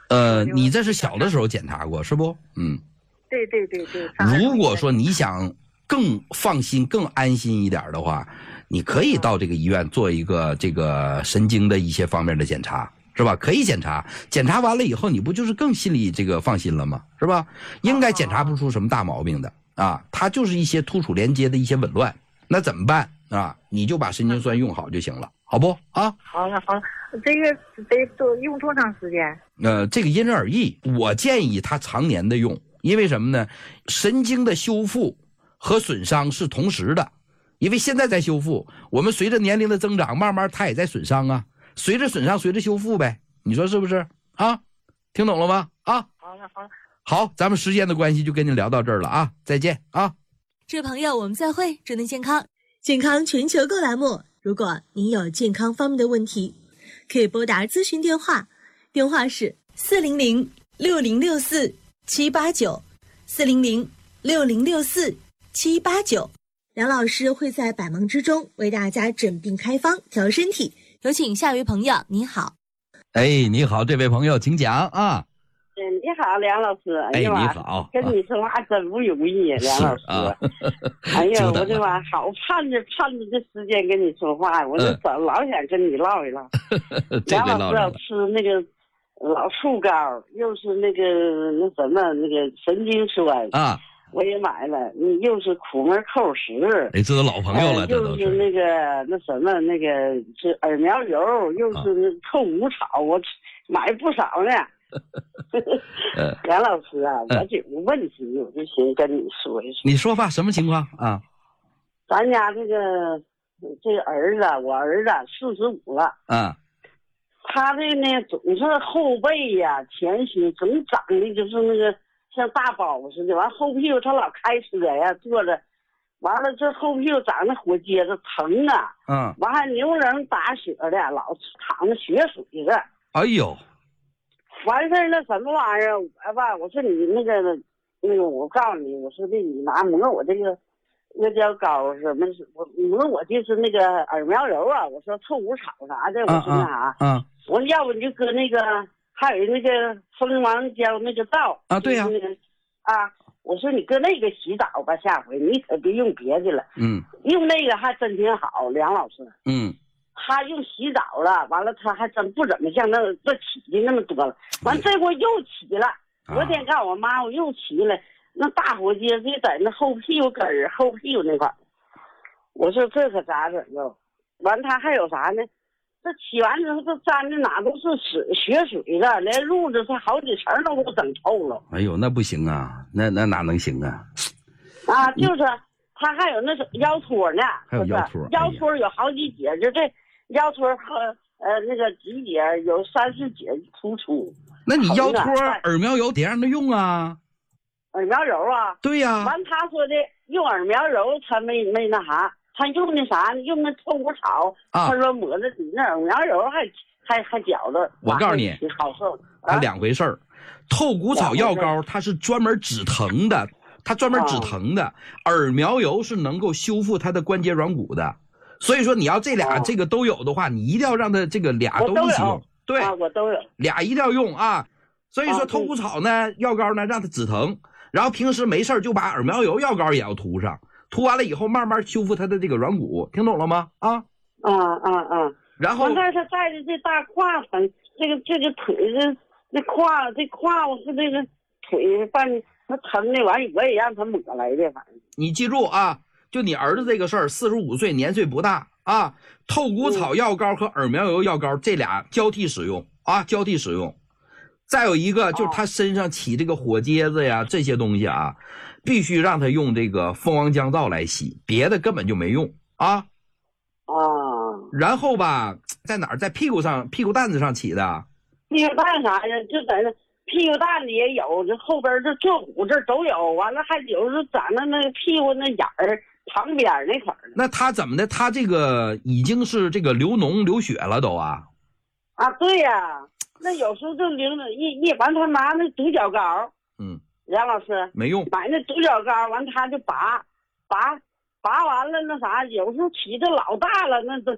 你这是小的时候检查过是不？ 对。 如果说你想更放心、更安心一点的话，你可以到这个医院做一个这个神经的一些方面的检查，是吧？可以检查，检查完了以后，你不就是更心里这个放心了吗？是吧？应该检查不出什么大毛病的啊，它就是一些突触连接的一些紊乱，那怎么办啊？你就把神经栓用好就行了，好不啊？ 好了，这个得用多长时间？ 这个因人而异，我建议他常年的用。因为什么呢？神经的修复和损伤是同时的，因为现在在修复，我们随着年龄的增长，慢慢它也在损伤啊，随着损伤随着修复呗，你说是不是啊？听懂了吗？啊，好，咱们时间的关系就跟你聊到这儿了啊，再见啊！ 这位朋友，我们再会，祝您健康。健康全球购栏目，如果您有健康方面的问题，可以拨打咨询电话，电话是400-6064-789，400-6064-789。梁老师会在百忙之中为大家诊病开方调身体。有请下一位朋友，你好。 你好，这位朋友请讲啊。 你好，梁老师。 你好， 跟你说话真不容易，梁老师。哎呀，我这吧好盼着这时间跟你说话，我就老想跟你唠一唠。梁老师要吃那个老树膏，又是那个什么那个神经栓啊，我也买了。又是苦闷扣食， 这都老朋友了， 又是那个那什么那个是耳苗油，又是那臭骨草，我买不少呢。梁老师啊，我有个问题，我就想跟你说一说。 你说吧，什么情况啊？ 咱家这个儿子，我儿子45了，他这呢总是后背呀、前胸总长的就是那个像大包似的，完后屁股他老开车呀坐着，完了这后屁股长那火疖子疼啊，完还牛人打血的，老淌着血水子。 哎呦！ 完事那什么玩意儿，我说你那个，我告诉你，我说的你拿抹我这个阿胶膏什么，我抹我就是那个耳苗油啊，我说臭骨草啥的，我说那啥，我说要不你就搁那个，还有那个蜂王胶那个皂啊，对呀， 我说你搁那个洗澡吧，下回你可别用别的了，用那个还真挺好，梁老师，他用洗澡了，完了他还真不怎么像这起的那么多了。完这会又起了，昨天告诉我妈我又起了，那大火疖子在那后屁股根儿、后屁股那块儿。我说这可咋整啊？完他还有啥呢？这起完之后这粘的哪都是血水的，连褥子它好几层都给我整透了。 哎呦，那不行啊，那哪能行啊？ 就是他还有那种腰托呢， 还有腰托， 腰托有好几节，就这。腰托和那个几节有3-4节突出。 那你腰托耳苗油得让他用啊。 耳苗油啊？对呀。 完他说的用耳苗油，他没那啥，他用那啥用那臭骨草。他说抹的比那耳苗油还觉着。 我告诉你， 好受。 它两回事儿。透骨草药膏它是专门止疼的，耳苗油是能够修复它的关节软骨的。所以说你要这俩这个都有的话，你一定要让他这个俩都一起用。对， 我都有， 俩一定要用啊。所以说透骨草呢，药膏呢让它止疼，然后平时没事就把耳苗油药膏也要涂上，涂完了以后慢慢修复它的这个软骨，听懂了吗？然后但是他带着这大胯疼，这个腿这胯我是这个腿半那疼的完，我也让他抹来的，反正你记住啊。就你儿子这个事儿，45岁年岁不大啊，透骨草药膏和耳苗油药膏这俩交替使用啊，交替使用。再有一个就是他身上起这个火疖子呀，这些东西啊，必须让他用这个蜂王浆皂来洗，别的根本就没用啊。然后吧，在哪儿？在屁股蛋子上起的。 屁股蛋啥呀？就在那屁股蛋子也有，这后边这坐骨这都有，完了还有是长那个屁股那眼儿。旁边那块儿， 那他怎么的？他这个已经是这个流脓流血了都啊！ 对呀，那有时候就流了一完，他拿那独角膏，梁老师没用， 买那独角膏完他就拔完了那啥，有时候起的老大了，那都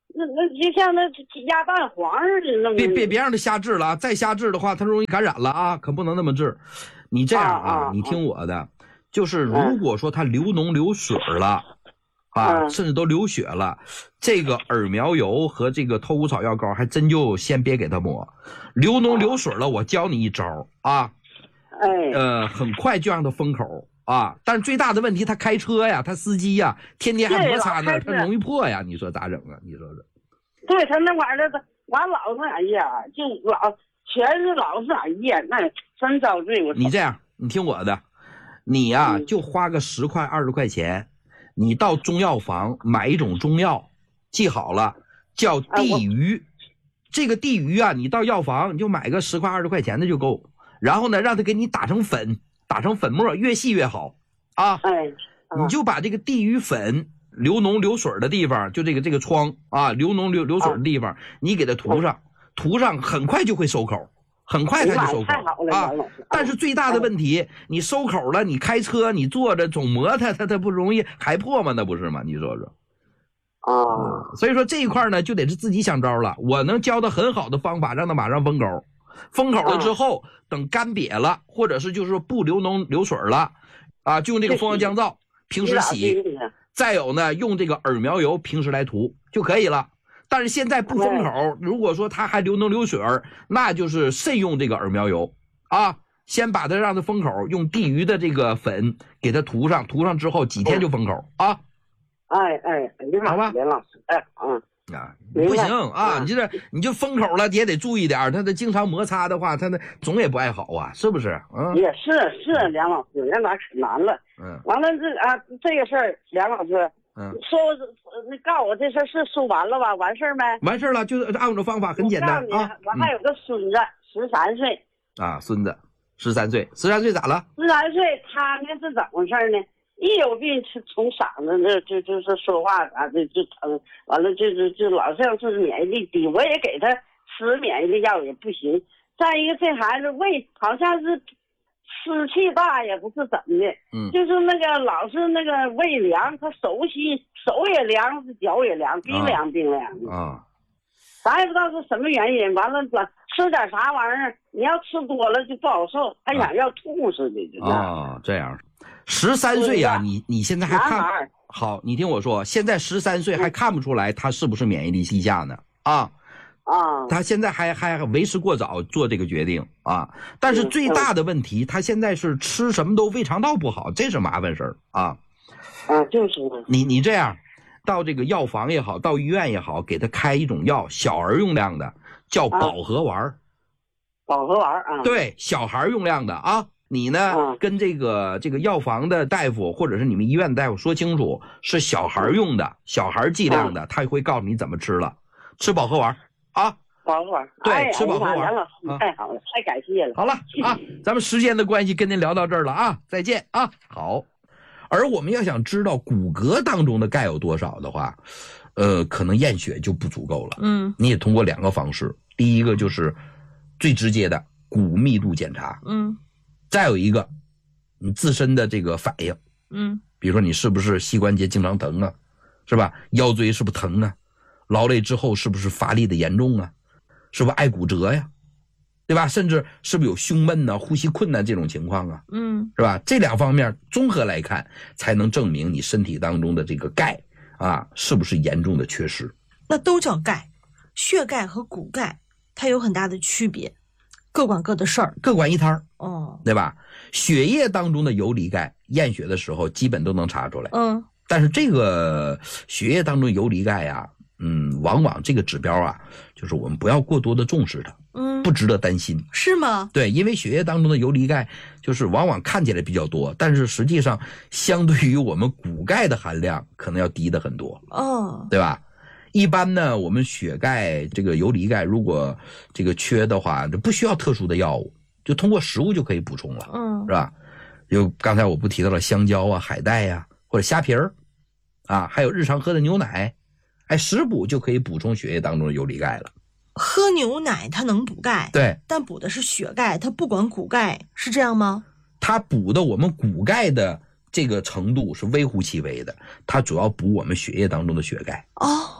那就像那鸭蛋黄似的那么。 别让它瞎治了啊！再瞎治的话，它容易感染了啊！可不能那么治。你这样啊，你听我的，就是如果说它流脓流水了。甚至都流血了，这个耳苗油和这个透骨草药膏还真就先别给它抹。流脓流水了，我教你一招啊，很快就让它封口啊。但是最大的问题，他开车呀，他司机呀，天天还摩擦呢，他容易破呀。你说咋整啊？你说这？ 对他那玩意儿，完老是哎呀，就全是老是哎呀，那真遭罪。 你这样，你听我的，你呀就花个10块20块钱。你到中药房买一种中药，记好了，叫地榆。这个地榆啊，你到药房你就买个10块20块钱的就够。然后呢，让他给你打成粉，打成粉末，越细越好啊。你就把这个地榆粉流脓流水的地方，就这个疮啊，流脓流水的地方，你给它涂上，很快就会收口。很快它就收口啊！但是最大的问题，你收口了，你开车你坐着总磨它不容易还破吗？那不是吗？你说说。所以说这一块呢，就得是自己想招了。我能教他很好的方法，让他马上封口。封口了之后，等干瘪了，或者是就是说不流脓流水了，啊，就用这个蜂王降皂平时洗。再有呢，用这个耳苗油平时来涂就可以了。但是现在不封口，如果说它还流脓流水，那就是慎用这个耳苗油啊。先把它让它封口，用地榆的这个粉给它涂上之后几天就封口啊。 好吧，连老师， 不行啊！你就封口了，你也得注意点，它的经常摩擦的话，它那总也不爱好啊，是不是？ 也是梁老师，那可难了。完了这个事儿，梁老师。说你告诉我这事是说完了吧？完事儿没？ 完事儿了，就按照方法很简单啊。 我还有个孙子，13岁啊，孙子13岁，13岁咋了 ？13岁，他呢是怎么回事呢？一有病从嗓子就是说话就疼，完了就老像是免疫力低，我也给他吃免疫力药也不行。再一个，这孩子胃好像是。湿气大也不是怎么的，就是那个老是那个胃凉，他手也凉，脚也凉，冰凉的啊，咱也不知道是什么原因。完了吃点啥玩意儿，你要吃多了就不好受，还想要吐似的，就这样。13岁呀，你现在还看好？你听我说，现在13岁还看不出来他是不是免疫力低下呢？他现在还为时过早做这个决定啊！但是最大的问题，他现在是吃什么都胃肠道不好，这是麻烦事儿啊！ 就是你这样，到这个药房也好，到医院也好，给他开一种药，小儿用量的，叫保和丸。 保和丸啊？ 对，小孩用量的啊！你呢，跟这个药房的大夫或者是你们医院的大夫说清楚，是小孩用的，小孩剂量的，他会告诉你怎么吃了，吃保和丸。 保和丸， 对，吃保和丸。 杨老师太好了，太感谢了。 好了啊，咱们时间的关系，跟您聊到这儿了啊，再见啊。好，而我们要想知道骨骼当中的钙有多少的话，可能验血就不足够了。你也通过2个方式，第一个就是最直接的骨密度检查。再有一个你自身的这个反应。比如说你是不是膝关节经常疼啊，是吧？腰椎是不是疼啊？劳累之后是不是乏力的严重啊？是不是爱骨折呀？对吧？甚至是不是有胸闷呢、呼吸困难这种情况啊？是吧？这2方面综合来看，才能证明你身体当中的这个钙啊是不是严重的缺失。 那都叫钙，血钙和骨钙它有很大的区别，各管各的事儿， 各管一摊儿。对吧？血液当中的游离钙，验血的时候基本都能查出来。但是这个血液当中游离钙呀，往往这个指标啊，就是我们不要过多的重视它，不值得担心。 是吗？ 对，因为血液当中的游离钙就是往往看起来比较多，但是实际上相对于我们骨钙的含量可能要低的很多。对吧？一般呢，我们血钙这个游离钙如果这个缺的话，就不需要特殊的药物，就通过食物就可以补充了。是吧？就刚才我不提到了香蕉啊、海带呀，或者虾皮儿啊，还有日常喝的牛奶。食补就可以补充血液当中的游离钙了。 喝牛奶它能补钙， 对， 但补的是血钙，它不管骨钙，是这样吗？ 它补的我们骨钙的这个程度是微乎其微的，它主要补我们血液当中的血钙。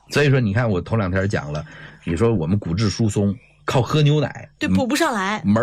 所以说你看我头2天讲了，你说我们骨质疏松靠喝牛奶， 对，补不上来。 门